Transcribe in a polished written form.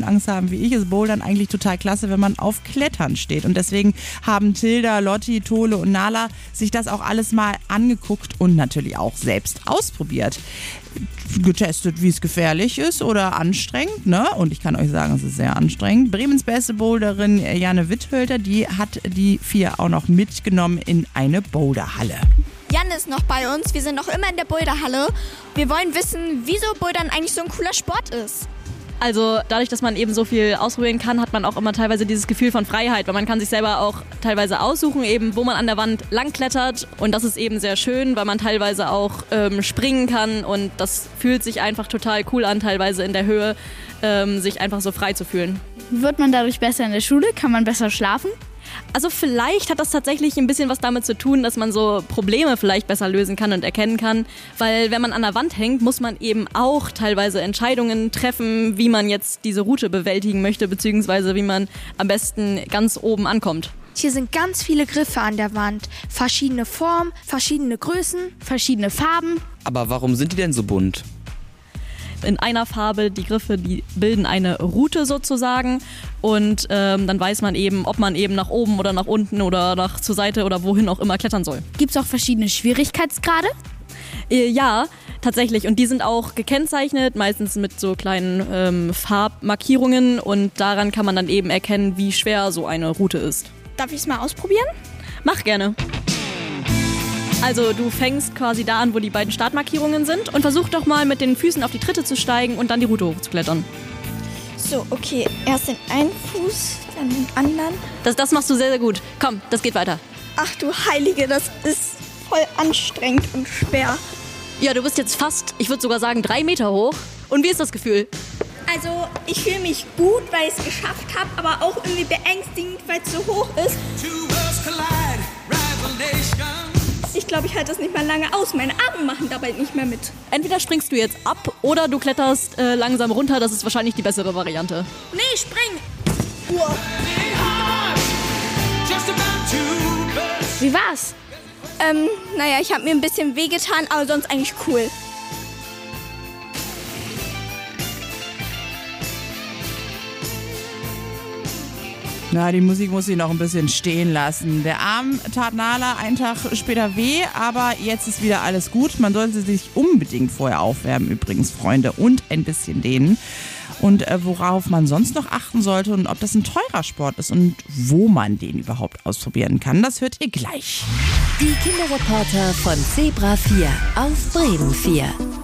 Höhenangst haben wie ich, ist Bouldern eigentlich total klasse, wenn man auf Klettern steht. Und deswegen haben Tilda, Lotti, Tole und Nala sich das auch alles mal angeguckt und natürlich auch selbst ausprobiert. Getestet, wie es gefährlich ist oder anstrengend, ne? Und ich kann euch sagen, es ist sehr anstrengend. Bremens beste Boulderin Janne Witthölter, die hat die 4 auch noch mitgenommen in eine Boulderhalle. Jan ist noch bei uns, wir sind noch immer in der Boulderhalle. Wir wollen wissen, wieso Bouldern eigentlich so ein cooler Sport ist. Also dadurch, dass man eben so viel ausprobieren kann, hat man auch immer teilweise dieses Gefühl von Freiheit, weil man kann sich selber auch teilweise aussuchen, eben wo man an der Wand lang klettert, und das ist eben sehr schön, weil man teilweise auch springen kann, und das fühlt sich einfach total cool an, teilweise in der Höhe, sich einfach so frei zu fühlen. Wird man dadurch besser in der Schule? Kann man besser schlafen? Also vielleicht hat das tatsächlich ein bisschen was damit zu tun, dass man so Probleme vielleicht besser lösen kann und erkennen kann, weil wenn man an der Wand hängt, muss man eben auch teilweise Entscheidungen treffen, wie man jetzt diese Route bewältigen möchte, beziehungsweise wie man am besten ganz oben ankommt. Hier sind ganz viele Griffe an der Wand. Verschiedene Formen, verschiedene Größen, Verschiedene Farben? Aber warum sind die denn so bunt? In einer Farbe, die Griffe, die bilden eine Route sozusagen, und dann weiß man eben, ob man eben nach oben oder nach unten oder nach zur Seite oder wohin auch immer klettern soll. Gibt es auch verschiedene Schwierigkeitsgrade? Ja, tatsächlich, und die sind auch gekennzeichnet, meistens mit so kleinen Farbmarkierungen, und daran kann man dann eben erkennen, wie schwer so eine Route ist. Darf ich es mal ausprobieren? Mach gerne. Also du fängst quasi da an, wo die beiden Startmarkierungen sind, und versuch doch mal mit den Füßen auf die Tritte zu steigen und dann die Route hochzuklettern. So, okay. Erst den einen Fuß, dann den anderen. Das machst du sehr, sehr gut. Komm, das geht weiter. Ach du Heilige, das ist voll anstrengend und schwer. Ja, du bist jetzt fast, ich würde sogar sagen, 3 Meter hoch. Und wie ist das Gefühl? Also, ich fühle mich gut, weil ich es geschafft habe, aber auch irgendwie beängstigend, weil es so hoch ist. Ich glaube, ich halte das nicht mal lange aus. Meine Arme machen dabei nicht mehr mit. Entweder springst du jetzt ab oder du kletterst langsam runter. Das ist wahrscheinlich die bessere Variante. Nee, spring! Uah. Wie war's? Naja, ich habe mir ein bisschen wehgetan, aber sonst eigentlich cool. Na, die Musik muss sie noch ein bisschen stehen lassen. Der Arm tat Nala einen Tag später weh, aber jetzt ist wieder alles gut. Man sollte sich unbedingt vorher aufwärmen, übrigens, Freunde, und ein bisschen dehnen. Und worauf man sonst noch achten sollte und ob das ein teurer Sport ist und wo man den überhaupt ausprobieren kann, das hört ihr gleich. Die Kinderreporter von Zebra 4 auf Bremen 4.